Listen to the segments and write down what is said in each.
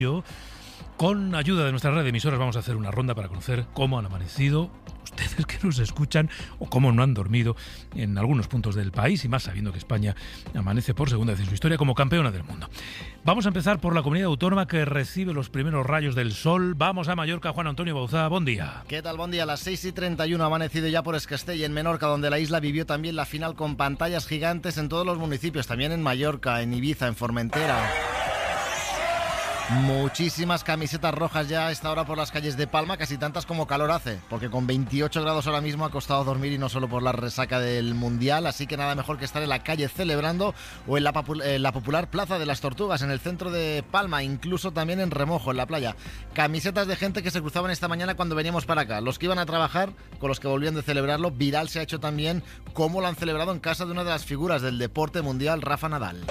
Con ayuda de nuestra red de emisoras vamos a hacer una ronda para conocer cómo han amanecido ustedes que nos escuchan o cómo no han dormido en algunos puntos del país, y más sabiendo que España amanece por segunda vez en su historia como campeona del mundo. Vamos a empezar por la comunidad autónoma que recibe los primeros rayos del sol. Vamos a Mallorca. Juan Antonio Bauzá, buen día. ¿Qué tal? Buen día. A las 6:31 ha amanecido ya por Escastell, en Menorca, donde la isla vivió también la final con pantallas gigantes en todos los municipios, también en Mallorca, en Ibiza, en Formentera. Muchísimas camisetas rojas ya a esta hora por las calles de Palma, casi tantas como calor hace, porque con 28 grados ahora mismo ha costado dormir, y no solo por la resaca del Mundial, así que nada mejor que estar en la calle celebrando o en la popular Plaza de las Tortugas, en el centro de Palma, incluso también en Remojo, en la playa. Camisetas de gente que se cruzaban esta mañana cuando veníamos para acá, los que iban a trabajar con los que volvían de celebrarlo. Viral se ha hecho también cómo lo han celebrado en casa de una de las figuras del deporte mundial, Rafa Nadal.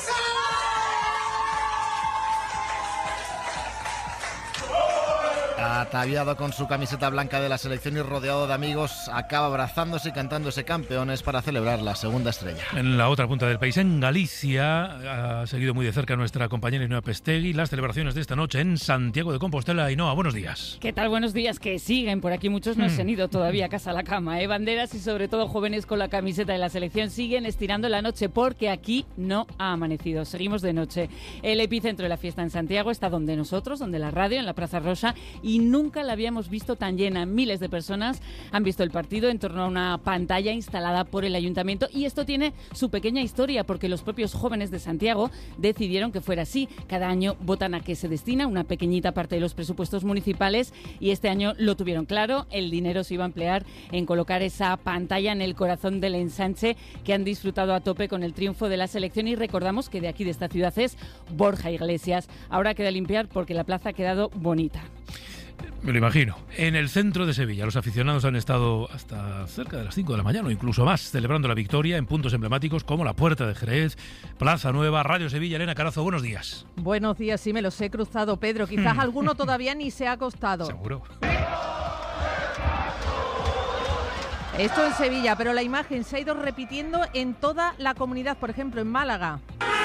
Ataviado con su camiseta blanca de la selección y rodeado de amigos, acaba abrazándose y cantándose campeones para celebrar la segunda estrella. En la otra punta del país, en Galicia, ha seguido muy de cerca nuestra compañera Ainhoa Pestegui las celebraciones de esta noche en Santiago de Compostela. Ainhoa, buenos días. ¿Qué tal? Buenos días, que siguen por aquí. Muchos no se han ido todavía a casa a la cama, Banderas y sobre todo jóvenes con la camiseta de la selección siguen estirando la noche, porque aquí no ha amanecido. Seguimos de noche. El epicentro de la fiesta en Santiago está donde nosotros, donde la radio, en la Plaza Rosa, y nunca la habíamos visto tan llena. Miles de personas han visto el partido en torno a una pantalla instalada por el ayuntamiento, y esto tiene su pequeña historia, porque los propios jóvenes de Santiago decidieron que fuera así. Cada año votan a qué se destina una pequeñita parte de los presupuestos municipales, y este año lo tuvieron claro. El dinero se iba a emplear en colocar esa pantalla en el corazón del ensanche que han disfrutado a tope con el triunfo de la selección, y recordamos que de aquí, de esta ciudad, es Borja Iglesias. Ahora queda limpiar porque la plaza ha quedado bonita. Me lo imagino. En el centro de Sevilla, los aficionados han estado hasta cerca de las 5 de la mañana o incluso más, celebrando la victoria en puntos emblemáticos como la Puerta de Jerez, Plaza Nueva, Radio Sevilla. Elena Carazo, buenos días. Buenos días, sí, me los he cruzado, Pedro. Quizás alguno todavía ni se ha acostado. Seguro. Esto en Sevilla, pero la imagen se ha ido repitiendo en toda la comunidad, por ejemplo, en Málaga.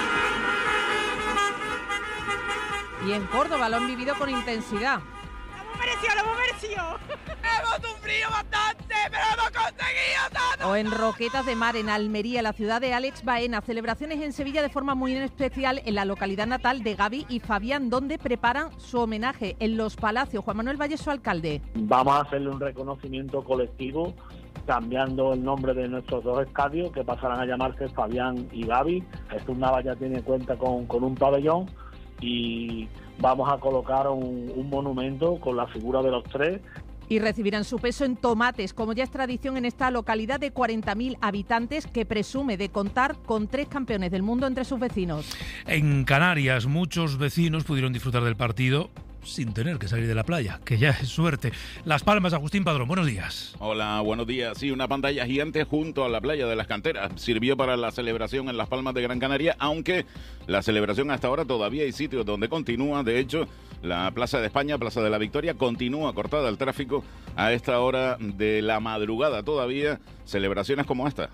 Y en Córdoba lo han vivido con intensidad. Lo hemos merecido. Hemos sufrido bastante, pero hemos conseguido todo. O en Roquetas de Mar, en Almería, la ciudad de Alex Baena. Celebraciones en Sevilla de forma muy especial en la localidad natal de Gaby y Fabián, donde preparan su homenaje en Los Palacios. Juan Manuel Valle, su alcalde. Vamos a hacerle un reconocimiento colectivo, cambiando el nombre de nuestros dos estadios, que pasarán a llamarse Fabián y Gaby. Nava ya tiene cuenta con un pabellón, y vamos a colocar un monumento con la figura de los tres. Y recibirán su peso en tomates, como ya es tradición en esta localidad de 40.000 habitantes, que presume de contar con 3 campeones del mundo entre sus vecinos. En Canarias, muchos vecinos pudieron disfrutar del partido sin tener que salir de la playa, que ya es suerte. Las Palmas, Agustín Padrón, buenos días. Hola, buenos días. Sí, una pantalla gigante junto a la playa de las Canteras sirvió para la celebración en Las Palmas de Gran Canaria, aunque la celebración hasta ahora todavía hay sitios donde continúa. De hecho, la Plaza de España, Plaza de la Victoria, continúa cortada al tráfico a esta hora de la madrugada todavía. Celebraciones como esta.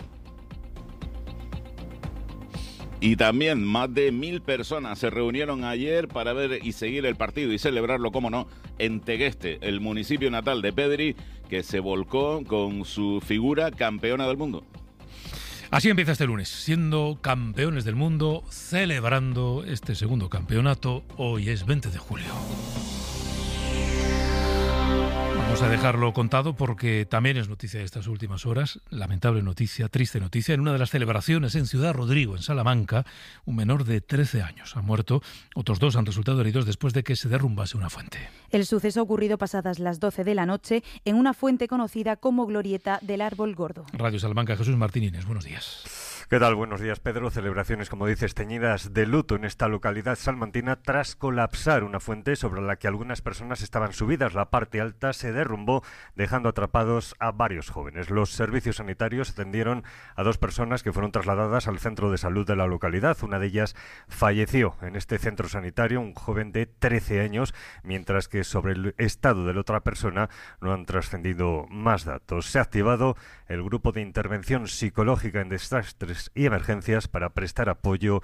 Y también más de 1.000 personas se reunieron ayer para ver y seguir el partido y celebrarlo, como no, en Tegueste, el municipio natal de Pedri, que se volcó con su figura campeona del mundo. Así empieza este lunes, siendo campeones del mundo, celebrando este segundo campeonato. Hoy es 20 de julio. Vamos a dejarlo contado porque también es noticia de estas últimas horas, lamentable noticia, triste noticia. En una de las celebraciones en Ciudad Rodrigo, en Salamanca, un menor de 13 años ha muerto. Otros 2 han resultado heridos después de que se derrumbase una fuente. El suceso ha ocurrido pasadas las 12 de la noche en una fuente conocida como Glorieta del Árbol Gordo. Radio Salamanca, Jesús Martínez, buenos días. ¿Qué tal? Buenos días, Pedro. Celebraciones, como dices, teñidas de luto en esta localidad salmantina tras colapsar una fuente sobre la que algunas personas estaban subidas. La parte alta se derrumbó, dejando atrapados a varios jóvenes. Los servicios sanitarios atendieron a 2 personas que fueron trasladadas al centro de salud de la localidad. Una de ellas falleció en este centro sanitario, un joven de 13 años, mientras que sobre el estado de la otra persona no han trascendido más datos. Se ha activado el grupo de intervención psicológica en desastres y emergencias para prestar apoyo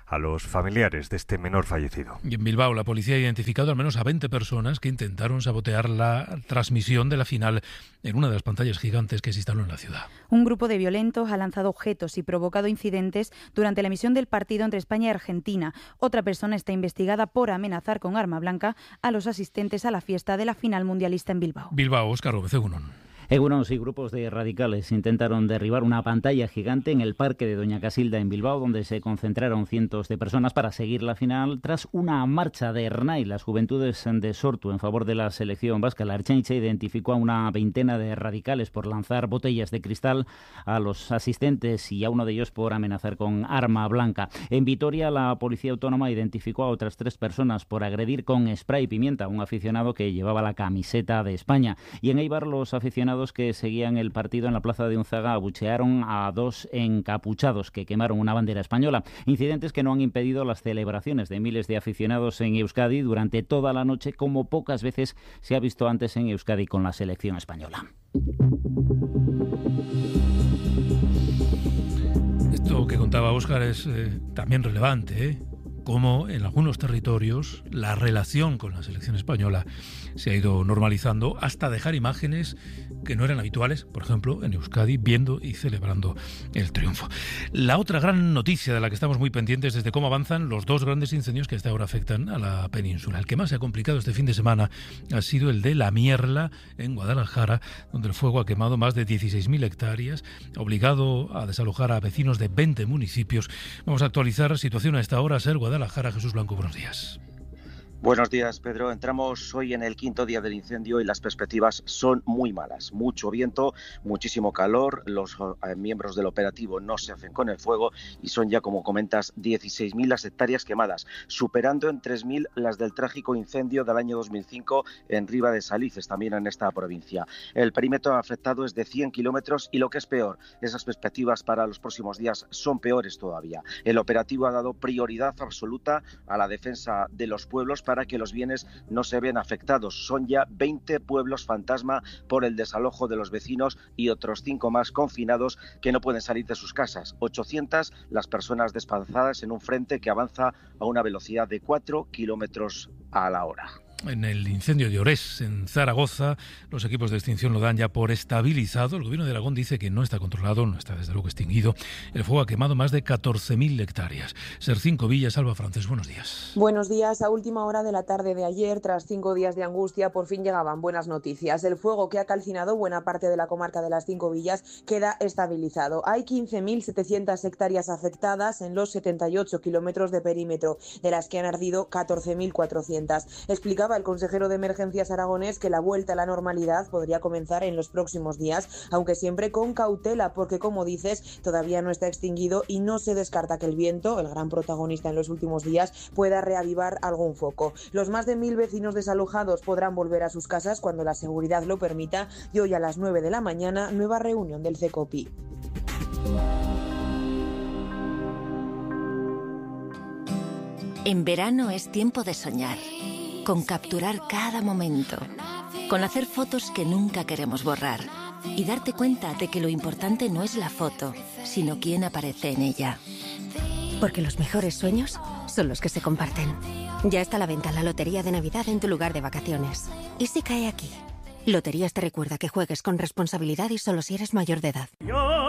a los familiares de este menor fallecido. Y en Bilbao la policía ha identificado al menos a 20 personas que intentaron sabotear la transmisión de la final en una de las pantallas gigantes que se instaló en la ciudad. Un grupo de violentos ha lanzado objetos y provocado incidentes durante la emisión del partido entre España y Argentina. Otra persona está investigada por amenazar con arma blanca a los asistentes a la fiesta de la final mundialista en Bilbao. Bilbao, Óscar Gómez, Egunoms y grupos de radicales intentaron derribar una pantalla gigante en el parque de Doña Casilda en Bilbao, donde se concentraron cientos de personas para seguir la final tras una marcha de Ernai, las juventudes de Sortu, en favor de la selección vasca. La Ertzaintza identificó a una veintena de radicales por lanzar botellas de cristal a los asistentes y a uno de ellos por amenazar con arma blanca. En Vitoria, la Policía Autónoma identificó a otras 3 personas por agredir con spray y pimienta a un aficionado que llevaba la camiseta de España. Y en Eibar, los aficionados que seguían el partido en la plaza de Unzaga abuchearon a 2 encapuchados que quemaron una bandera española. Incidentes que no han impedido las celebraciones de miles de aficionados en Euskadi durante toda la noche, como pocas veces se ha visto antes en Euskadi con la selección española. Esto que contaba Óscar es también relevante, Cómo en algunos territorios la relación con la selección española se ha ido normalizando hasta dejar imágenes que no eran habituales, por ejemplo, en Euskadi, viendo y celebrando el triunfo. La otra gran noticia de la que estamos muy pendientes es de cómo avanzan los 2 grandes incendios que hasta ahora afectan a la península. El que más se ha complicado este fin de semana ha sido el de La Mierla, en Guadalajara, donde el fuego ha quemado más de 16.000 hectáreas, obligado a desalojar a vecinos de 20 municipios. Vamos a actualizar la situación a esta hora. Ser Guadalajara, Jesús Blanco, buenos días. Buenos días, Pedro. Entramos hoy en el 5.º día del incendio y las perspectivas son muy malas. Mucho viento, muchísimo calor, los miembros del operativo no se hacen con el fuego y son ya, como comentas, 16.000 las hectáreas quemadas, superando en 3.000 las del trágico incendio del año 2005 en Riva de Salices, también en esta provincia. El perímetro afectado es de 100 kilómetros y lo que es peor, esas perspectivas para los próximos días son peores todavía. El operativo ha dado prioridad absoluta a la defensa de los pueblos para que los bienes no se vean afectados. Son ya 20 pueblos fantasma por el desalojo de los vecinos y otros 5 más confinados que no pueden salir de sus casas. 800 las personas desplazadas en un frente que avanza a una velocidad de 4 kilómetros a la hora. En el incendio de Orés, en Zaragoza, los equipos de extinción lo dan ya por estabilizado. El gobierno de Aragón dice que no está controlado, no está desde luego extinguido. El fuego ha quemado más de 14.000 hectáreas. Ser5 Villa, Salva Francés, buenos días. Buenos días. A última hora de la tarde de ayer, tras 5 días de angustia, por fin llegaban buenas noticias. El fuego que ha calcinado buena parte de la comarca de las 5 villas queda estabilizado. Hay 15.700 hectáreas afectadas en los 78 kilómetros de perímetro, de las que han ardido 14.400. Explicaba el consejero de Emergencias aragonés que la vuelta a la normalidad podría comenzar en los próximos días, aunque siempre con cautela, porque, como dices, todavía no está extinguido y no se descarta que el viento, el gran protagonista en los últimos días, pueda reavivar algún foco. Los más de 1.000 vecinos desalojados podrán volver a sus casas cuando la seguridad lo permita, y hoy a las 9 de la mañana, nueva reunión del CECOPI. En verano es tiempo de soñar, con capturar cada momento, con hacer fotos que nunca queremos borrar y darte cuenta de que lo importante no es la foto, sino quién aparece en ella. Porque los mejores sueños son los que se comparten. Ya está a la venta la Lotería de Navidad en tu lugar de vacaciones. ¿Y si cae aquí? Loterías te recuerda que juegues con responsabilidad y solo si eres mayor de edad.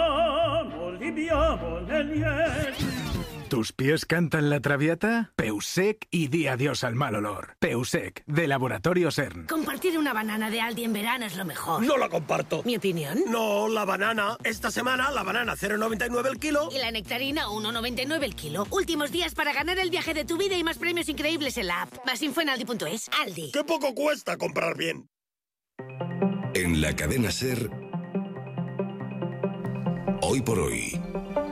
¿Tus pies cantan la Traviata? Peusec y di adiós al mal olor. Peusec, de Laboratorio CERN. Compartir una banana de Aldi en verano es lo mejor. No la comparto. ¿Mi opinión? No, la banana. Esta semana la banana 0,99 el kilo. Y la nectarina 1,99 el kilo. Últimos días para ganar el viaje de tu vida y más premios increíbles en la app. Más info en aldi.es. Aldi. ¡Qué poco cuesta comprar bien! En la cadena SER, Hoy por Hoy,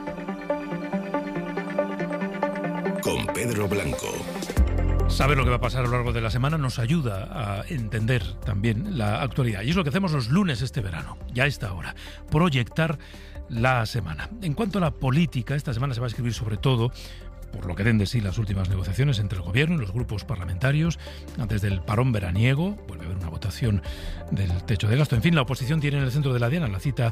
con Pedro Blanco. Saber lo que va a pasar a lo largo de la semana nos ayuda a entender también la actualidad. Y es lo que hacemos los lunes este verano, ya a esta hora, proyectar la semana. En cuanto a la política, esta semana se va a escribir sobre todo por lo que den de sí las últimas negociaciones entre el gobierno y los grupos parlamentarios antes del parón veraniego. Vuelve haber una votación del techo de gasto. En fin, la oposición tiene en el centro de la diana la cita,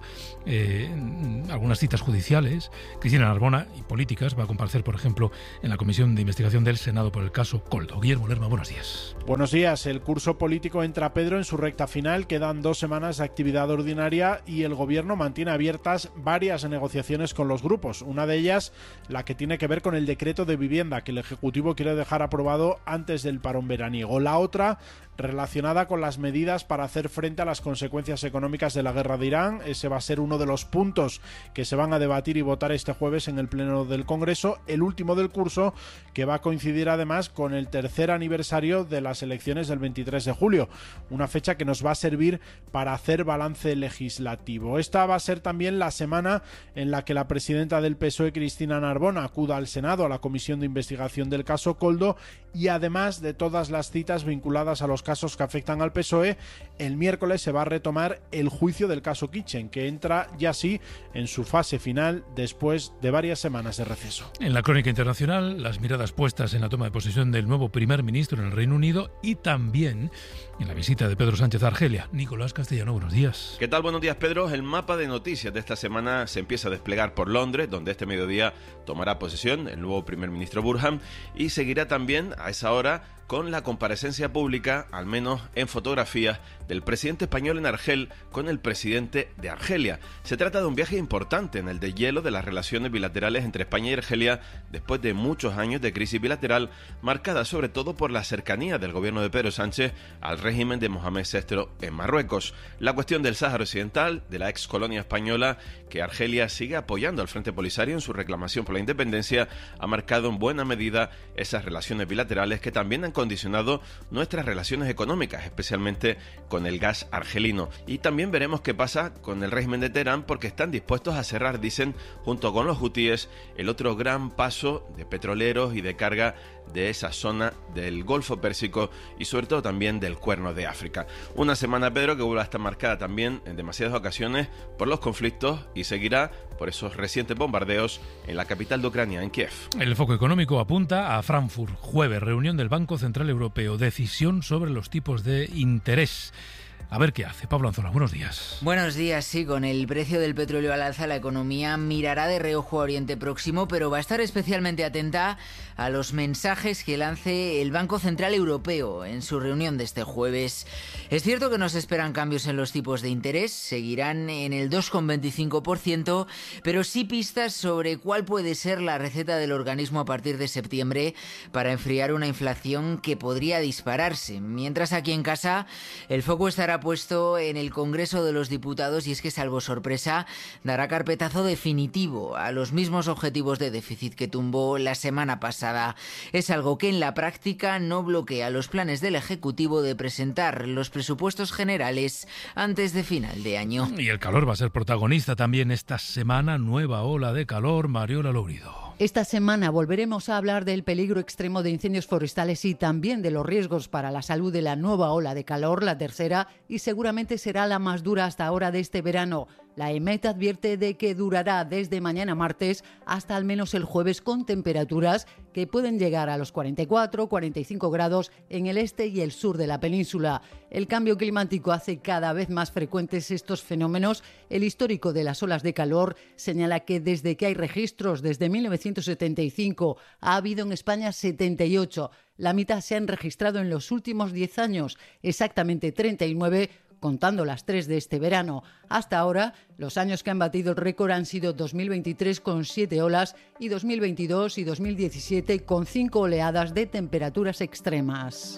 algunas citas judiciales. Cristina Narbona, y políticas, va a comparecer, por ejemplo, en la Comisión de Investigación del Senado por el caso Koldo. Guillermo Lerma, buenos días. Buenos días. El curso político entra, Pedro, en su recta final. Quedan 2 semanas de actividad ordinaria y el Gobierno mantiene abiertas varias negociaciones con los grupos. Una de ellas, la que tiene que ver con el decreto de vivienda que el Ejecutivo quiere dejar aprobado antes del parón veraniego. La otra, relacionada con las medidas para hacer frente a las consecuencias económicas de la guerra de Irán. Ese va a ser uno de los puntos que se van a debatir y votar este jueves en el Pleno del Congreso, el último del curso, que va a coincidir además con el 3er aniversario de las elecciones del 23 de julio, una fecha que nos va a servir para hacer balance legislativo. Esta va a ser también la semana en la que la presidenta del PSOE, Cristina Narbona, acuda al Senado, a la Comisión de Investigación del caso Koldo, y además de todas las citas vinculadas a los casos que afectan al PSOE, el miércoles se va a retomar el juicio del caso Kitchen, que entra ya sí en su fase final después de varias semanas de receso. En la crónica internacional, las miradas puestas en la toma de posesión del nuevo primer ministro en el Reino Unido y también en la visita de Pedro Sánchez a Argelia. Nicolás Castellano, buenos días. ¿Qué tal? Buenos días, Pedro. El mapa de noticias de esta semana se empieza a desplegar por Londres, donde este mediodía tomará posesión el nuevo primer ministro Burhan, y seguirá también a esa hora con la comparecencia pública, al menos en fotografías, del presidente español en Argel con el presidente de Argelia. Se trata de un viaje importante en el deshielo de las relaciones bilaterales entre España y Argelia después de muchos años de crisis bilateral, marcada sobre todo por la cercanía del gobierno de Pedro Sánchez al régimen de Mohamed VI en Marruecos. La cuestión del Sáhara Occidental, de la ex colonia española, que Argelia sigue apoyando al Frente Polisario en su reclamación por la independencia, ha marcado en buena medida esas relaciones bilaterales que también han condicionado nuestras relaciones económicas, especialmente con el gas argelino. Y también veremos qué pasa con el régimen de Teherán, porque están dispuestos a cerrar, dicen, junto con los hutíes, el otro gran paso de petroleros y de carga de esa zona del Golfo Pérsico y sobre todo también del Cuerno de África. Una semana, Pedro, que vuelve a estar marcada también en demasiadas ocasiones por los conflictos y seguirá por esos recientes bombardeos en la capital de Ucrania, en Kiev. El foco económico apunta a Frankfurt. Jueves, reunión del Banco Central Europeo, decisión sobre los tipos de interés. A ver qué hace. Pablo Anzola, buenos días. Buenos días, sí, con el precio del petróleo al alza, la economía mirará de reojo a Oriente Próximo, pero va a estar especialmente atenta a los mensajes que lance el Banco Central Europeo en su reunión de este jueves. Es cierto que nos esperan cambios en los tipos de interés, seguirán en el 2,25%, pero sí pistas sobre cuál puede ser la receta del organismo a partir de septiembre para enfriar una inflación que podría dispararse. Mientras aquí en casa, el foco estará puesto en el Congreso de los Diputados y es que, salvo sorpresa, dará carpetazo definitivo a los mismos objetivos de déficit que tumbó la semana pasada. Es algo que en la práctica no bloquea los planes del Ejecutivo de presentar los presupuestos generales antes de final de año. Y el calor va a ser protagonista también esta semana, nueva ola de calor. Mariola Lourido. Esta semana volveremos a hablar del peligro extremo de incendios forestales y también de los riesgos para la salud de la nueva ola de calor, la tercera, y seguramente será la más dura hasta ahora de este verano. La EMET advierte de que durará desde mañana martes hasta al menos el jueves, con temperaturas que pueden llegar a los 44-45 grados en el este y el sur de la península. El cambio climático hace cada vez más frecuentes estos fenómenos. El histórico de las olas de calor señala que desde que hay registros, desde 1975, ha habido en España 78. La mitad se han registrado en los últimos 10 años, exactamente 39, contando las 3 de este verano. Hasta ahora, los años que han batido el récord han sido 2023 con 7 olas y 2022 y 2017 con 5 oleadas de temperaturas extremas.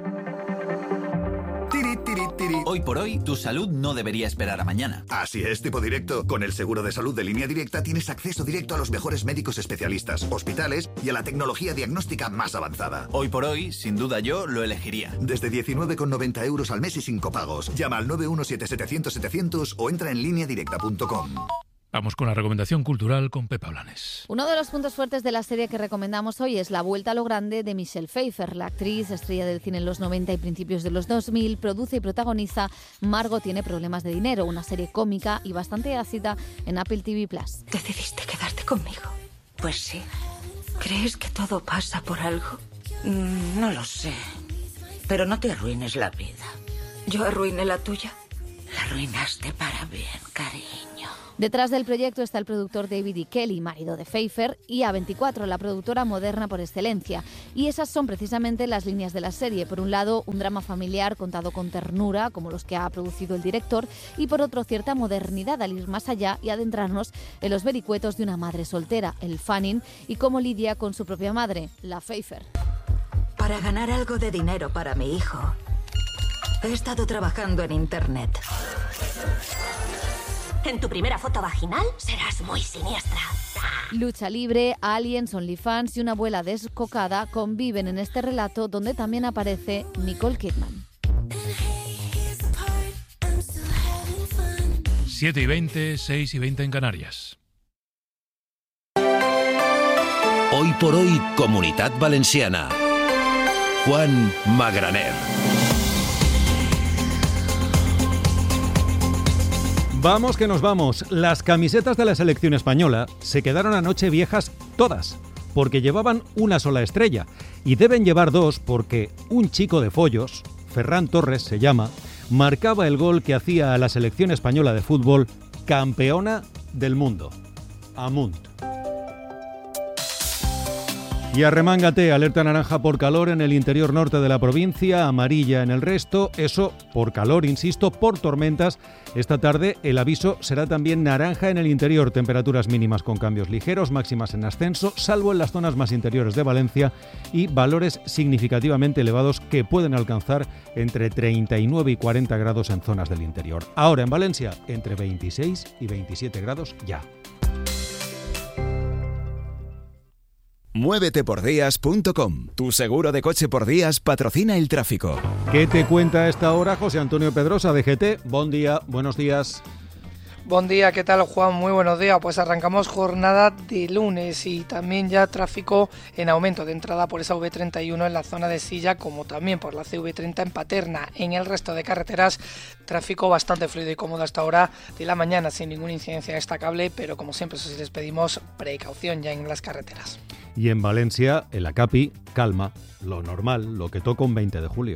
Hoy por hoy, tu salud no debería esperar a mañana. Así es, tipo directo. Con el seguro de salud de Línea Directa tienes acceso directo a los mejores médicos especialistas, hospitales y a la tecnología diagnóstica más avanzada. Hoy por hoy, sin duda yo lo elegiría. Desde 19,90 euros al mes y sin copagos. Llama al 917-700-700 o entra en lineadirecta.com. Vamos con la recomendación cultural con Pepa Blanes. Uno de los puntos fuertes de la serie que recomendamos hoy es La vuelta a lo grande de Michelle Pfeiffer. La actriz, estrella del cine en los 90 y principios de los 2000, produce y protagoniza Margot tiene problemas de dinero, una serie cómica y bastante ácida en Apple TV+. ¿Decidiste quedarte conmigo? Pues sí. ¿Crees que todo pasa por algo? No lo sé. Pero no te arruines la vida. Yo arruiné la tuya. La arruinaste para bien, cariño. Detrás del proyecto está el productor David E. Kelly, marido de Pfeiffer, y A24, la productora moderna por excelencia. Y esas son precisamente las líneas de la serie. Por un lado, un drama familiar contado con ternura, como los que ha producido el director, y por otro, cierta modernidad al ir más allá y adentrarnos en los vericuetos de una madre soltera, el Fanning, y cómo lidia con su propia madre, la Pfeiffer. Para ganar algo de dinero para mi hijo, he estado trabajando en Internet. En tu primera foto vaginal serás muy siniestra. Lucha libre, aliens, OnlyFans y una abuela descocada conviven en este relato donde también aparece Nicole Kidman. 7:20, 6:20 en Canarias. Hoy por hoy, Comunitat Valenciana. Juan Magraner. Vamos que nos vamos. Las camisetas de la selección española se quedaron anoche viejas todas, porque llevaban una sola estrella. Y deben llevar dos porque un chico de Follos, Ferran Torres se llama, marcaba el gol que hacía a la selección española de fútbol campeona del mundo. Amunt. Y arremángate, alerta naranja por calor en el interior norte de la provincia, amarilla en el resto, eso por calor, insisto, por tormentas. Esta tarde el aviso será también naranja en el interior, temperaturas mínimas con cambios ligeros, máximas en ascenso, salvo en las zonas más interiores de Valencia y valores significativamente elevados que pueden alcanzar entre 39 y 40 grados en zonas del interior. Ahora en Valencia, entre 26 y 27 grados ya. Muévetepordías.com. Tu seguro de coche por días patrocina el tráfico. ¿Qué te cuenta a esta hora José Antonio Pedrosa de GT? Buen día, buenos días. Buen día, ¿qué tal, Juan? Muy buenos días. Pues arrancamos jornada de lunes y también ya tráfico en aumento de entrada por esa V31 en la zona de Silla, como también por la CV30 en Paterna. En el resto de carreteras, tráfico bastante fluido y cómodo hasta ahora de la mañana, sin ninguna incidencia destacable, pero como siempre, eso sí les pedimos precaución ya en las carreteras. Y en Valencia, el ACAPI, calma, lo normal, lo que toca un 20 de julio.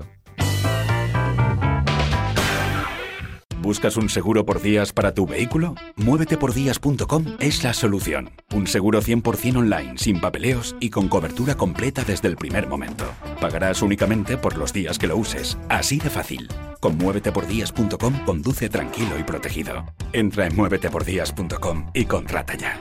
¿Buscas un seguro por días para tu vehículo? Muévetepordías.com es la solución. Un seguro 100% online, sin papeleos y con cobertura completa desde el primer momento. Pagarás únicamente por los días que lo uses. Así de fácil. Con Muévetepordías.com conduce tranquilo y protegido. Entra en Muévetepordías.com y contrata ya.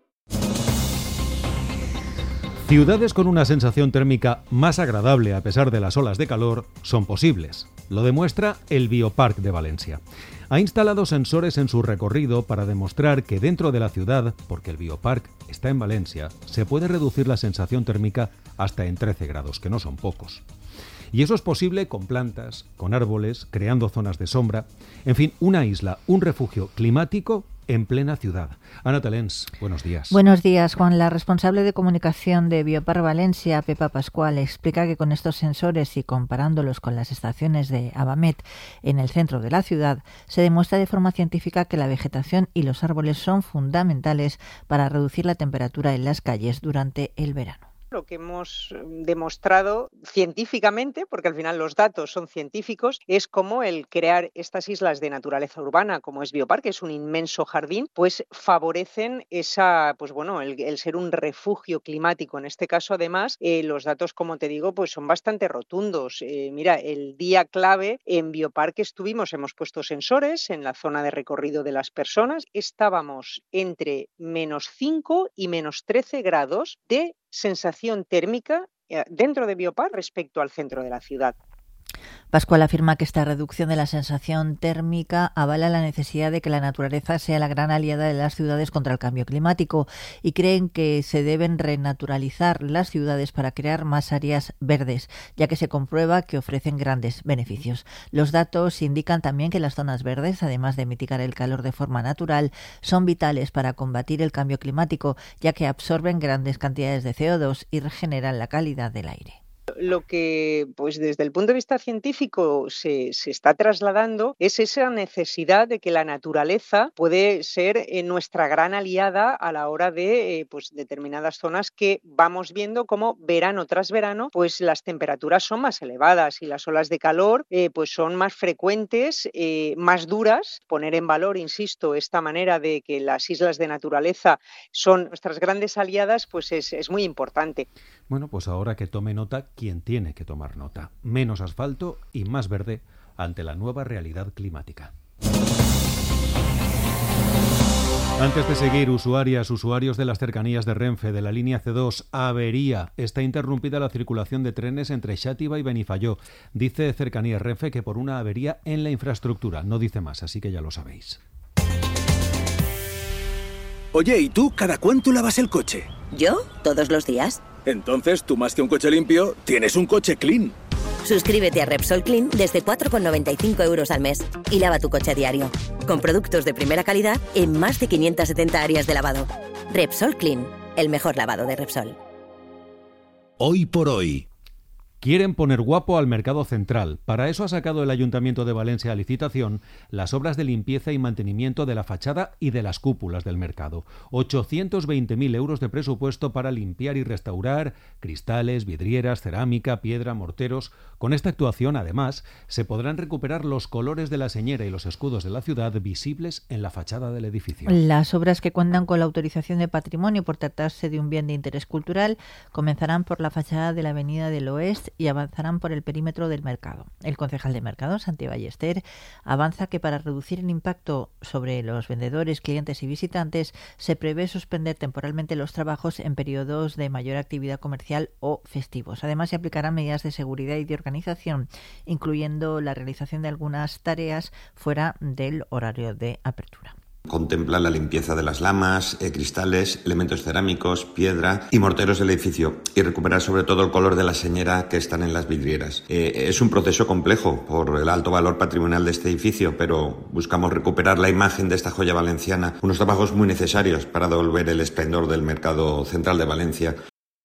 Ciudades con una sensación térmica más agradable a pesar de las olas de calor son posibles. Lo demuestra el Bioparc de Valencia. Ha instalado sensores en su recorrido para demostrar que dentro de la ciudad, porque el Bioparc está en Valencia, se puede reducir la sensación térmica hasta en 13 grados, que no son pocos. Y eso es posible con plantas, con árboles, creando zonas de sombra. En fin, una isla, un refugio climático en plena ciudad. Ana Telens, buenos días. Buenos días, Juan. La responsable de comunicación de Bioparc Valencia, Pepa Pascual, explica que con estos sensores y comparándolos con las estaciones de Abamet en el centro de la ciudad, se demuestra de forma científica que la vegetación y los árboles son fundamentales para reducir la temperatura en las calles durante el verano. Lo que hemos demostrado científicamente, porque al final los datos son científicos, es cómo el crear estas islas de naturaleza urbana, como es Bioparc, que es un inmenso jardín, pues favorecen esa, pues bueno, el ser un refugio climático. En este caso, además, los datos, como te digo, pues son bastante rotundos. Mira, el día clave en Bioparc hemos puesto sensores en la zona de recorrido de las personas. Estábamos entre -5 y -13 grados de sensación térmica dentro de Bioparc respecto al centro de la ciudad. Pascual afirma que esta reducción de la sensación térmica avala la necesidad de que la naturaleza sea la gran aliada de las ciudades contra el cambio climático y creen que se deben renaturalizar las ciudades para crear más áreas verdes, ya que se comprueba que ofrecen grandes beneficios. Los datos indican también que las zonas verdes, además de mitigar el calor de forma natural, son vitales para combatir el cambio climático, ya que absorben grandes cantidades de CO2 y regeneran la calidad del aire. Lo que, pues desde el punto de vista científico se está trasladando es esa necesidad de que la naturaleza puede ser nuestra gran aliada a la hora de pues determinadas zonas que vamos viendo como verano tras verano pues las temperaturas son más elevadas y las olas de calor pues son más frecuentes, más duras. Poner en valor, insisto, esta manera de que las islas de naturaleza son nuestras grandes aliadas pues es muy importante. Bueno, pues ahora que tome nota quien tiene que tomar nota. Menos asfalto y más verde ante la nueva realidad climática. Antes de seguir, usuarios de las cercanías de Renfe de la línea C2, avería. Está interrumpida la circulación de trenes entre Xàtiva y Benifayó. Dice Cercanías Renfe que por una avería en la infraestructura. No dice más, así que ya lo sabéis. Oye, ¿y tú cada cuánto lavas el coche? ¿Yo? Todos los días. Entonces, tú más que un coche limpio, tienes un coche clean. Suscríbete a Repsol Clean desde 4,95 € al mes y lava tu coche a diario. Con productos de primera calidad en más de 570 áreas de lavado. Repsol Clean, el mejor lavado de Repsol. Hoy por hoy. Quieren poner guapo al mercado central. Para eso ha sacado el Ayuntamiento de Valencia a licitación las obras de limpieza y mantenimiento de la fachada y de las cúpulas del mercado. 820.000 euros de presupuesto para limpiar y restaurar cristales, vidrieras, cerámica, piedra, morteros. Con esta actuación, además, se podrán recuperar los colores de la señera y los escudos de la ciudad visibles en la fachada del edificio. Las obras que cuentan con la autorización de patrimonio por tratarse de un bien de interés cultural comenzarán por la fachada de la Avenida del Oeste y avanzarán por el perímetro del mercado. El concejal de mercado, Santi Ballester, avanza que para reducir el impacto sobre los vendedores, clientes y visitantes, se prevé suspender temporalmente los trabajos en periodos de mayor actividad comercial o festivos. Además, se aplicarán medidas de seguridad y de organización, incluyendo la realización de algunas tareas fuera del horario de apertura. Contempla la limpieza de las lamas, cristales, elementos cerámicos, piedra y morteros del edificio y recuperar sobre todo el color de la señera que están en las vidrieras. Es un proceso complejo por el alto valor patrimonial de este edificio, pero buscamos recuperar la imagen de esta joya valenciana, unos trabajos muy necesarios para devolver el esplendor del mercado central de Valencia.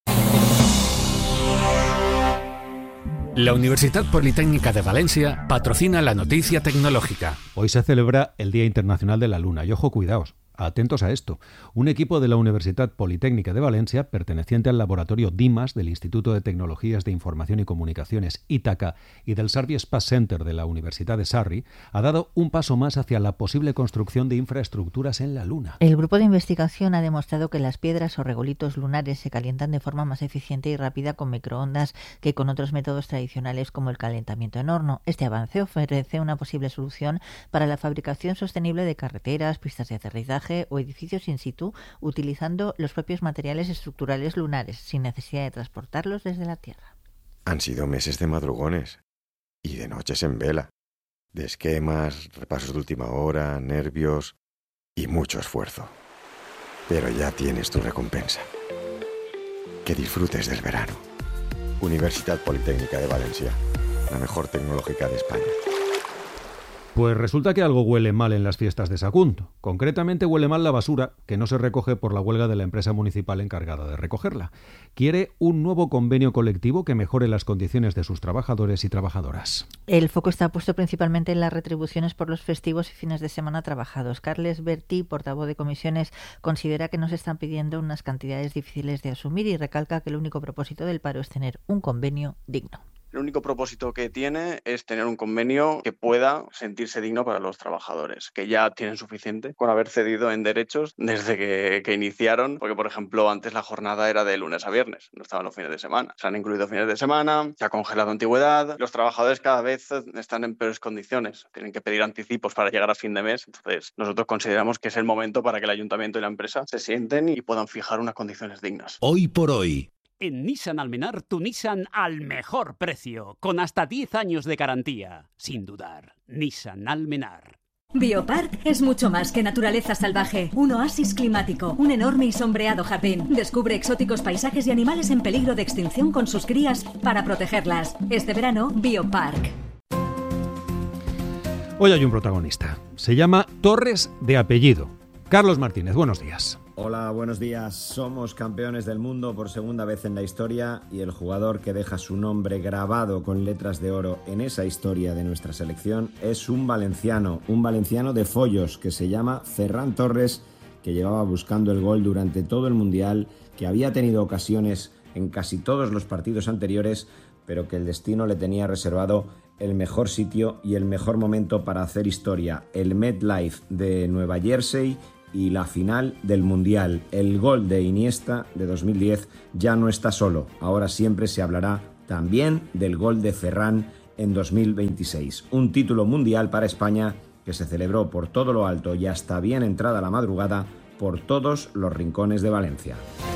La Universidad Politécnica de Valencia patrocina la noticia tecnológica. Hoy se celebra el Día Internacional de la Luna y ojo, cuidaos. Atentos a esto. Un equipo de la Universidad Politécnica de Valencia, perteneciente al laboratorio DIMAS del Instituto de Tecnologías de Información y Comunicaciones Ítaca y del Sarri Space Center de la Universidad de Sarri, ha dado un paso más hacia la posible construcción de infraestructuras en la Luna. El grupo de investigación ha demostrado que las piedras o regolitos lunares se calientan de forma más eficiente y rápida con microondas que con otros métodos tradicionales como el calentamiento en horno. Este avance ofrece una posible solución para la fabricación sostenible de carreteras, pistas de aterrizaje o edificios in situ, utilizando los propios materiales estructurales lunares, sin necesidad de transportarlos desde la Tierra. Han sido meses de madrugones y de noches en vela, de esquemas, repasos de última hora, nervios y mucho esfuerzo. Pero ya tienes tu recompensa. Que disfrutes del verano. Universidad Politécnica de Valencia, la mejor tecnológica de España. Pues resulta que algo huele mal en las fiestas de Sagunto. Concretamente huele mal la basura, que no se recoge por la huelga de la empresa municipal encargada de recogerla. Quiere un nuevo convenio colectivo que mejore las condiciones de sus trabajadores y trabajadoras. El foco está puesto principalmente en las retribuciones por los festivos y fines de semana trabajados. Carles Bertí, portavoz de comisiones, considera que nos están pidiendo unas cantidades difíciles de asumir y recalca que el único propósito del paro es tener un convenio digno. El único propósito que tiene es tener un convenio que pueda sentirse digno para los trabajadores, que ya tienen suficiente con haber cedido en derechos desde que iniciaron, porque por ejemplo antes la jornada era de lunes a viernes, no estaban los fines de semana. Se han incluido fines de semana, se ha congelado antigüedad, los trabajadores cada vez están en peores condiciones, tienen que pedir anticipos para llegar a fin de mes, entonces nosotros consideramos que es el momento para que el ayuntamiento y la empresa se sienten y puedan fijar unas condiciones dignas. Hoy por hoy. En Nissan Almenar, tu Nissan al mejor precio, con hasta 10 años de garantía. Sin dudar, Nissan Almenar. Biopark es mucho más que naturaleza salvaje, un oasis climático, un enorme y sombreado jardín. Descubre exóticos paisajes y animales en peligro de extinción con sus crías para protegerlas. Este verano, Biopark. Hoy hay un protagonista. Se llama Torres de apellido. Carlos Martínez, buenos días. Hola, buenos días. Somos campeones del mundo por segunda vez en la historia y el jugador que deja su nombre grabado con letras de oro en esa historia de nuestra selección es un valenciano de Follos que se llama Ferran Torres, que llevaba buscando el gol durante todo el Mundial, que había tenido ocasiones en casi todos los partidos anteriores, pero que el destino le tenía reservado el mejor sitio y el mejor momento para hacer historia, el MetLife de Nueva Jersey y la final del Mundial. El gol de Iniesta de 2010 ya no está solo, ahora siempre se hablará también del gol de Ferran en 2026. Un título mundial para España que se celebró por todo lo alto y hasta bien entrada la madrugada por todos los rincones de Valencia.